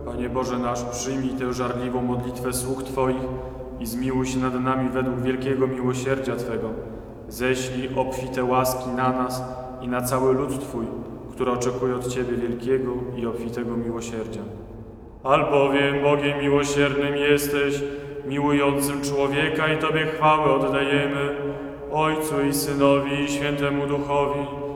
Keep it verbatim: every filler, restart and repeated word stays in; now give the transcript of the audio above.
Panie Boże nasz, przyjmij tę żarliwą modlitwę sług Twoich i zmiłuj się nad nami według wielkiego miłosierdzia Twego. Ześlij obfite łaski na nas i na cały lud Twój, który oczekuje od Ciebie wielkiego i obfitego miłosierdzia. Albowiem Bogiem miłosiernym jesteś, miłującym człowieka i Tobie chwałę oddajemy, Ojcu i Synowi i Świętemu Duchowi,